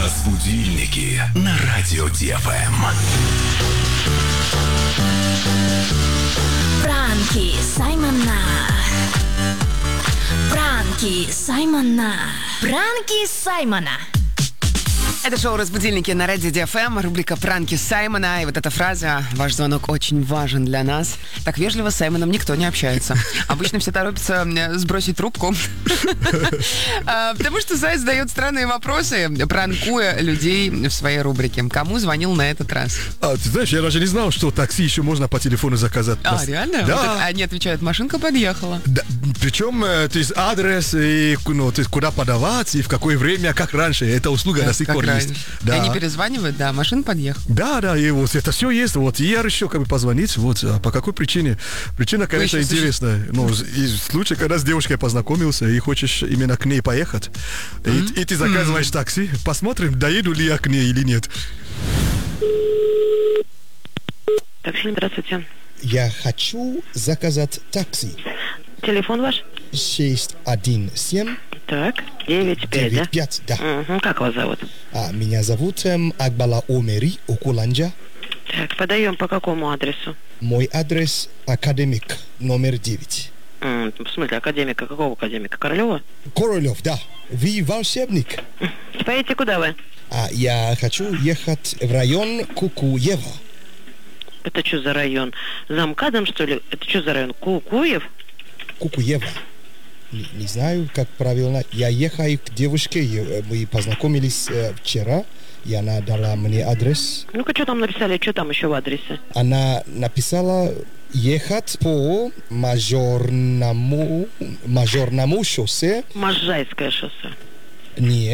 Разбудильники на радио ДФМ. Пранки Саймона. Пранки Саймона. Пранки Саймона. Это шоу «Разбудильники» на радио ДФМ, рубрика «Пранки Саймона». И вот эта фраза «Ваш звонок очень важен для нас». Так вежливо с Саймоном никто не общается. Обычно все торопятся сбросить трубку. Потому что Сай задает странные вопросы, пранкуя людей в своей рубрике. Кому звонил на этот раз? Ты знаешь, я даже не знал, что такси еще можно по телефону заказать. Реально? Да. Вот они отвечают, машинка подъехала. Да, причем, то есть адрес, и, то есть куда подавать, и в какое время, как раньше. Эта услуга до сих пор есть. Да. И они перезванивают, да, машина подъехала. Да, и вот это все есть. Вот, и я решил позвонить. Вот, по какой причине? Причина, конечно, интересная. Ну, и случай, когда с девушкой познакомился, и хочешь именно к ней поехать. И ты заказываешь такси. Посмотрим, доеду ли я к ней или нет. Такси, здравствуйте. Я хочу заказать такси. Телефон ваш? 617 Так, 95, 95, да. Угу. Как вас зовут? Меня зовут Акбала Омери Окуланджа. Так, подаем по какому адресу? Мой адрес Академик, номер 9. В смысле, академика? Какого академика? Королева? Королев, да. Вы волшебник. Поедете куда вы? Я хочу ехать в район Кукуева. Это что за район? За МКАДом, что ли? Это что за район? Кукуев? Кукуева. Не знаю, как правильно. Я ехаю к девушке, мы познакомились вчера, и она дала мне адрес. Ну-ка, что там написали? Что там еще в адресе? Она написала ехать по мажорному шоссе. Можайское шоссе. Нет.